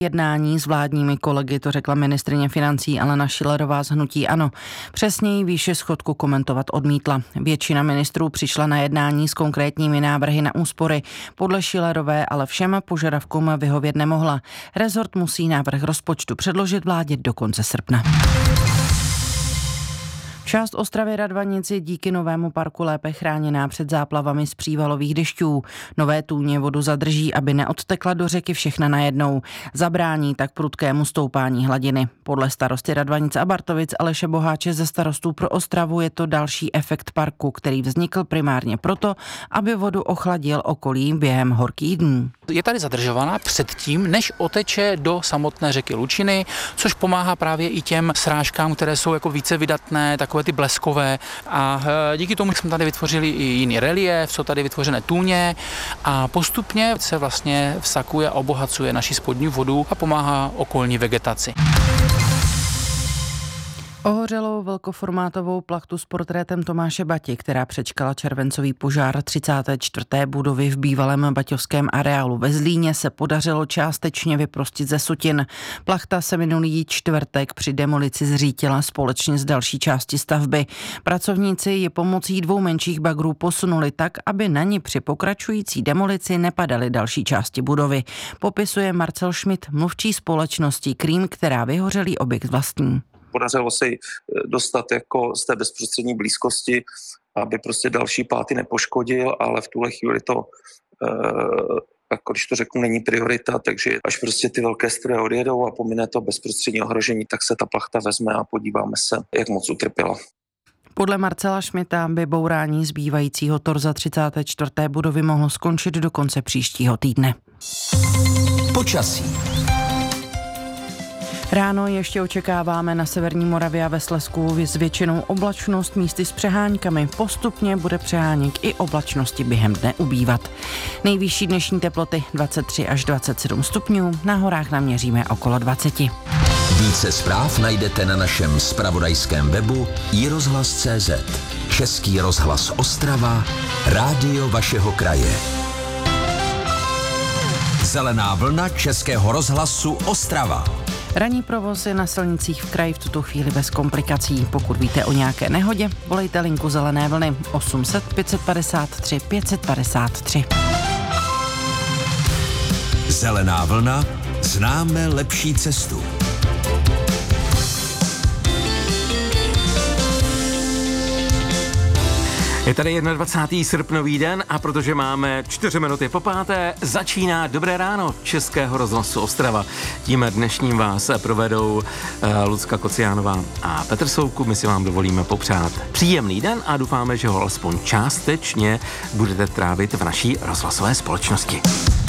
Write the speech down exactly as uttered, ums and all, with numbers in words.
Jednání s vládními kolegy, to řekla ministryně financí Alena Schillerová z hnutí ANO. Přesněji výši schodku komentovat odmítla. Většina ministrů přišla na jednání s konkrétními návrhy na úspory. Podle Schillerové ale všem požadavkům vyhovět nemohla. Rezort musí návrh rozpočtu předložit vládě do konce srpna. Část Ostravy Radvanic je díky novému parku lépe chráněná před záplavami z přívalových dešťů. Nové tůně vodu zadrží, aby neodtekla do řeky všechna najednou. Zabrání tak prudkému stoupání hladiny. Podle starosty Radvanic a Bartovic Aleše Boháče ze starostů pro Ostravu je to další efekt parku, který vznikl primárně proto, aby vodu ochladil okolí během horkých dnů. Je tady zadržovaná předtím, než oteče do samotné řeky Lučiny, což pomáhá právě i těm srážkám, které jsou jako více vydatné, takové ty bleskové, a díky tomu jsme tady vytvořili i jiný relief, jsou tady vytvořené tůně a postupně se vlastně vsakuje a obohacuje naši spodní vodu a pomáhá okolní vegetaci. Ohořelou velkoformátovou plachtu s portrétem Tomáše Bati, která přečkala červencový požár třicáté čtvrté budovy v bývalém baťovském areálu ve Zlíně, se podařilo částečně vyprostit ze sutin. Plachta se minulý čtvrtek při demolici zřítila společně s další části stavby. Pracovníci ji pomocí dvou menších bagrů posunuli tak, aby na ni při pokračující demolici nepadaly další části budovy. Popisuje Marcel Schmidt, mluvčí společnosti Krým, která vyhořelý objekt vlastní. Podařilo se dostat jako z té bezprostřední blízkosti, aby prostě další páty nepoškodil, ale v tuhle chvíli to, jako když to řeknu, není priorita, takže až prostě ty velké stroje odjedou a pomine to bezprostřední ohrožení, tak se ta plachta vezme a podíváme se, jak moc utrpěla. Podle Marcela Schmidta by bourání zbývajícího torza třicáté čtvrté budovy mohlo skončit do konce příštího týdne. Počasí. Ráno ještě očekáváme na severní Moravě a ve Slezsku s většinou oblačnost, místy s přeháňkami. Postupně bude přeháněk i oblačnosti během dne ubývat. Nejvyšší dnešní teploty dvacet tři až dvacet sedm stupňů, na horách naměříme okolo dvacet. Více zpráv najdete na našem zpravodajském webu i rozhlas tečka cé zet. Český rozhlas Ostrava, rádio vašeho kraje. Zelená vlna Českého rozhlasu Ostrava. Ranní provoz je na silnicích v kraji v tuto chvíli bez komplikací. Pokud víte o nějaké nehodě, volejte linku Zelené vlny osm set pět set padesát tři pět set padesát tři. Zelená vlna, známe lepší cestu. Je tady dvacátého prvního srpnový den a protože máme čtyři minuty po páté, začíná Dobré ráno Českého rozhlasu Ostrava. Tím dnešním vás provedou uh, Lucka Kociánová a Petr Soukup. My si vám dovolíme popřát příjemný den a doufáme, že ho alespoň částečně budete trávit v naší rozhlasové společnosti.